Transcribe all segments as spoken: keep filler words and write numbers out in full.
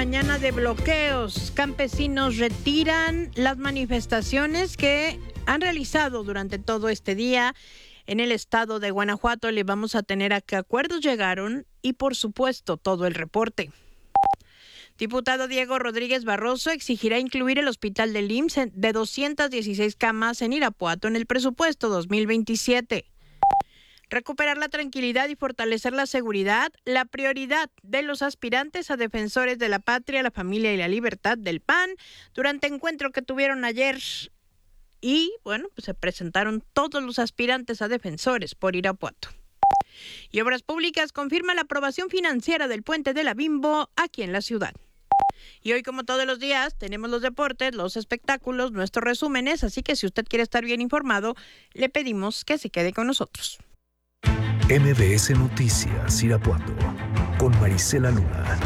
mañana de bloqueos. Campesinos retiran las manifestaciones que han realizado durante todo este día en el estado de Guanajuato. Le vamos a tener a qué acuerdos llegaron y, por supuesto, todo el reporte. Diputado Diego Rodríguez Barroso exigirá incluir el hospital del I M S S de doscientas dieciséis camas en Irapuato en el presupuesto dos mil veintisiete. Recuperar la tranquilidad y fortalecer la seguridad, la prioridad de los aspirantes a defensores de la patria, la familia y la libertad del P A N, durante encuentro que tuvieron ayer. Y, bueno, pues se presentaron todos los aspirantes a defensores por Irapuato. Y Obras Públicas confirma la aprobación financiera del puente de la Bimbo aquí en la ciudad. Y hoy, como todos los días, tenemos los deportes, los espectáculos, nuestros resúmenes, así que si usted quiere estar bien informado, le pedimos que se quede con nosotros. M B S Noticias Irapuato con Marisela Luna.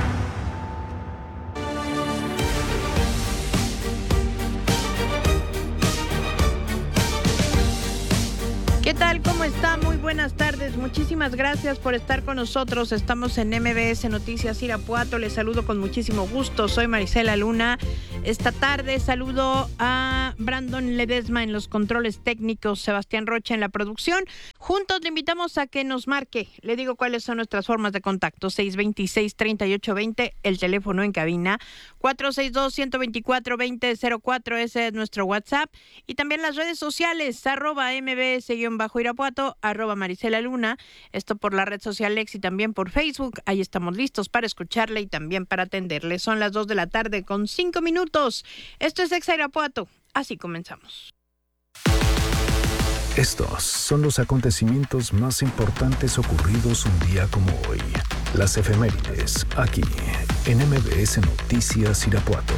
¿Qué tal? ¿Cómo está? Muy buenas tardes. Muchísimas gracias por estar con nosotros. Estamos en M B S Noticias Irapuato. Les saludo con muchísimo gusto. Soy Marisela Luna. Esta tarde saludo a Brandon Ledesma en los controles técnicos, Sebastián Rocha en la producción. Juntos le invitamos a que nos marque. Le digo cuáles son nuestras formas de contacto. seis dos seis, tres ocho dos cero, el teléfono en cabina. cuatro seis dos, uno dos cuatro, dos cero cero cuatro, ese es nuestro WhatsApp. Y también las redes sociales, arroba mbs-irapuato, arroba Marisela Luna. Esto por la red social X y también por Facebook. Ahí estamos listos para escucharle y también para atenderle. Son las dos de la tarde con cinco minutos. Esto es Exa Irapuato. Así comenzamos. Estos son los acontecimientos más importantes ocurridos un día como hoy. Las efemérides, aquí, en M B S Noticias Irapuato.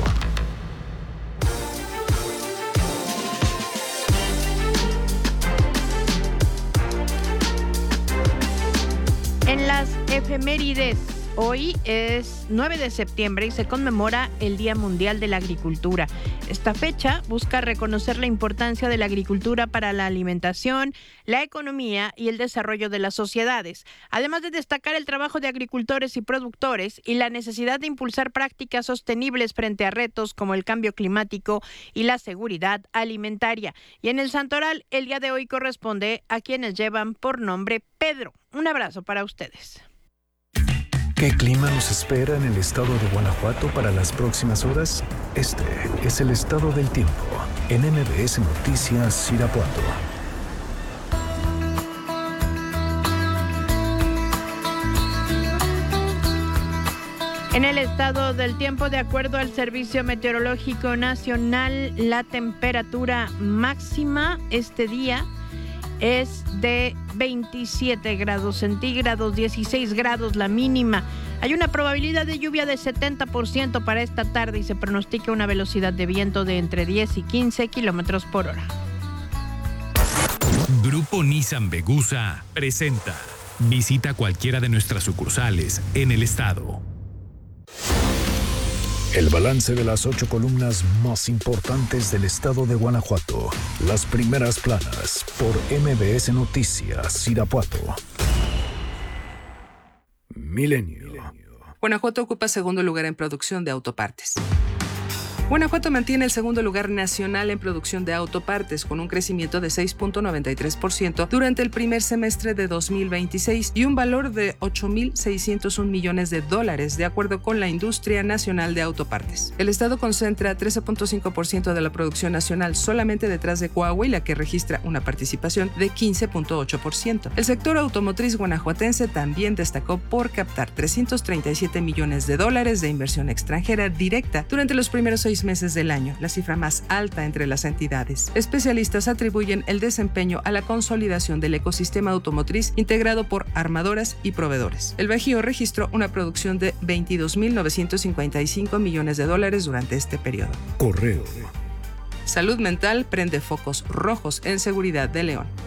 En las efemérides, hoy es nueve de septiembre y se conmemora el Día Mundial de la Agricultura. Esta fecha busca reconocer la importancia de la agricultura para la alimentación, la economía y el desarrollo de las sociedades, además de destacar el trabajo de agricultores y productores y la necesidad de impulsar prácticas sostenibles frente a retos como el cambio climático y la seguridad alimentaria. Y en el Santoral, el día de hoy corresponde a quienes llevan por nombre Pedro. Un abrazo para ustedes. ¿Qué clima nos espera en el estado de Guanajuato para las próximas horas? Este es el estado del tiempo en M B S Noticias Irapuato. En el estado del tiempo, de acuerdo al Servicio Meteorológico Nacional, la temperatura máxima este día es de veintisiete grados centígrados, dieciséis grados la mínima. Hay una probabilidad de lluvia de setenta por ciento para esta tarde y se pronostica una velocidad de viento de entre diez y quince kilómetros por hora. Grupo Nissan Vegusa presenta. Visita cualquiera de nuestras sucursales en el estado. El balance de las ocho columnas más importantes del estado de Guanajuato. Las primeras planas por M B S Noticias Irapuato. Milenio. Guanajuato ocupa segundo lugar en producción de autopartes. Guanajuato mantiene el segundo lugar nacional en producción de autopartes con un crecimiento de seis punto noventa y tres por ciento durante el primer semestre de dos mil veintiséis y un valor de ocho mil seiscientos un millones de dólares, de acuerdo con la Industria Nacional de Autopartes. El estado concentra trece punto cinco por ciento de la producción nacional, solamente detrás de Coahuila, que registra una participación de quince punto ocho por ciento. El sector automotriz guanajuatense también destacó por captar trescientos treinta y siete millones de dólares de inversión extranjera directa durante los primeros seis meses del año, la cifra más alta entre las entidades. Especialistas atribuyen el desempeño a la consolidación del ecosistema automotriz integrado por armadoras y proveedores. El Bajío registró una producción de veintidós mil novecientos cincuenta y cinco millones de dólares durante este periodo. Correo. Salud mental prende focos rojos en seguridad de León.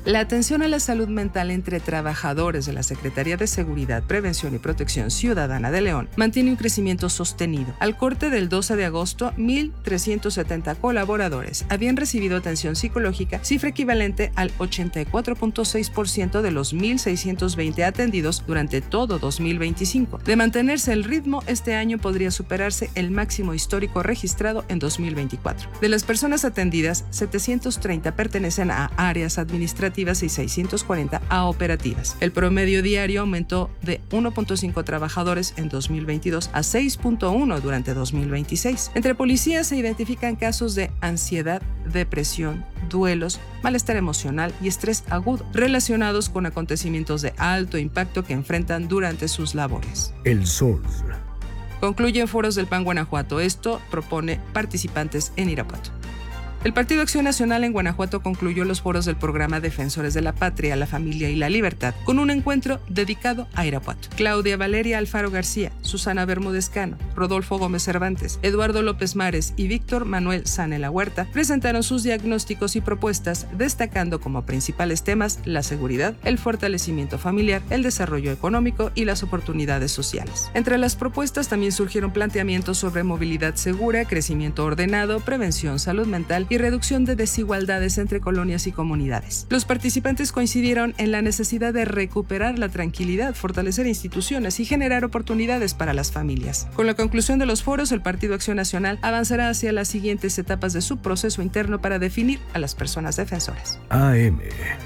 La atención a la salud mental entre trabajadores de la Secretaría de Seguridad, Prevención y Protección Ciudadana de León mantiene un crecimiento sostenido. Al corte del doce de agosto, mil trescientos setenta colaboradores habían recibido atención psicológica, cifra equivalente al ochenta y cuatro punto seis por ciento de los mil seiscientos veinte atendidos durante todo dos mil veinticinco. De mantenerse el ritmo, este año podría superarse el máximo histórico registrado en dos mil veinticuatro. De las personas atendidas, setecientos treinta pertenecen a áreas administrativas y seiscientos cuarenta a operativas. El promedio diario aumentó de uno punto cinco trabajadores en dos mil veintidós a seis punto uno durante dos mil veintiséis. Entre policías se identifican casos de ansiedad, depresión, duelos, malestar emocional y estrés agudo relacionados con acontecimientos de alto impacto que enfrentan durante sus labores. El Sol. Concluyen foros del P A N Guanajuato. Esto propone participantes en Irapuato. El Partido Acción Nacional en Guanajuato concluyó los foros del programa Defensores de la Patria, la Familia y la Libertad con un encuentro dedicado a Irapuato. Claudia Valeria Alfaro García, Susana Bermúdez Cano, Rodolfo Gómez Cervantes, Eduardo López Mares y Víctor Manuel Sanela Huerta presentaron sus diagnósticos y propuestas, destacando como principales temas la seguridad, el fortalecimiento familiar, el desarrollo económico y las oportunidades sociales. Entre las propuestas también surgieron planteamientos sobre movilidad segura, crecimiento ordenado, prevención, salud mental y reducción de desigualdades entre colonias y comunidades. Los participantes coincidieron en la necesidad de recuperar la tranquilidad, fortalecer instituciones y generar oportunidades para las familias. Con la conclusión de los foros, el Partido Acción Nacional avanzará hacia las siguientes etapas de su proceso interno para definir a las personas defensoras. A M.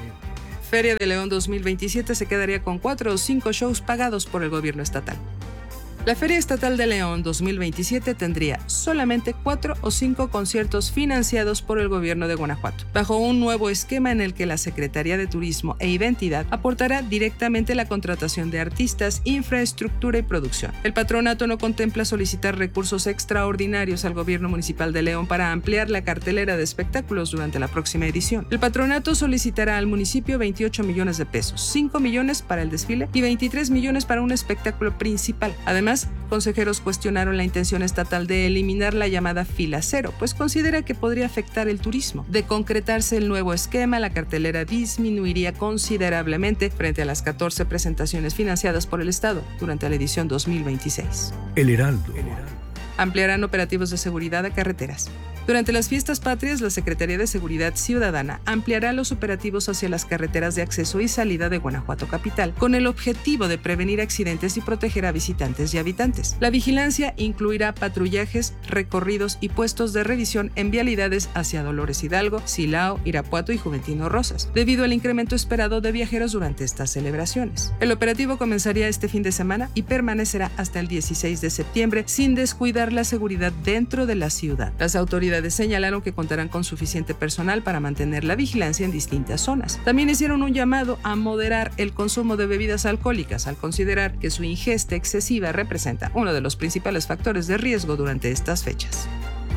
Feria de León dos mil veintisiete se quedaría con cuatro o cinco shows pagados por el gobierno estatal. La Feria Estatal de León dos mil veintisiete tendría solamente cuatro o cinco conciertos financiados por el gobierno de Guanajuato, bajo un nuevo esquema en el que la Secretaría de Turismo e Identidad aportará directamente la contratación de artistas, infraestructura y producción. El patronato no contempla solicitar recursos extraordinarios al gobierno municipal de León para ampliar la cartelera de espectáculos durante la próxima edición. El patronato solicitará al municipio veintiocho millones de pesos, cinco millones para el desfile y veintitrés millones para un espectáculo principal. Además, consejeros cuestionaron la intención estatal de eliminar la llamada fila cero, pues considera que podría afectar el turismo. De concretarse el nuevo esquema, la cartelera disminuiría considerablemente frente a las catorce presentaciones financiadas por el Estado durante la edición dos mil veintiséis. El Heraldo. Ampliarán operativos de seguridad a carreteras. Durante las fiestas patrias, la Secretaría de Seguridad Ciudadana ampliará los operativos hacia las carreteras de acceso y salida de Guanajuato capital, con el objetivo de prevenir accidentes y proteger a visitantes y habitantes. La vigilancia incluirá patrullajes, recorridos y puestos de revisión en vialidades hacia Dolores Hidalgo, Silao, Irapuato y Juventino Rosas, debido al incremento esperado de viajeros durante estas celebraciones. El operativo comenzaría este fin de semana y permanecerá hasta el dieciséis de septiembre, sin descuidar la seguridad dentro de la ciudad. Las autoridades señalaron que contarán con suficiente personal para mantener la vigilancia en distintas zonas. También hicieron un llamado a moderar el consumo de bebidas alcohólicas, al considerar que su ingesta excesiva representa uno de los principales factores de riesgo durante estas fechas.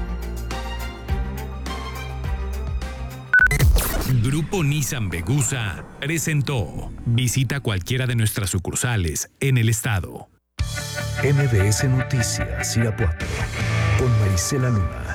Grupo Nissan Vegusa presentó. Visita cualquiera de nuestras sucursales en el estado. M B S Noticias Irapuato con Marisela Luna.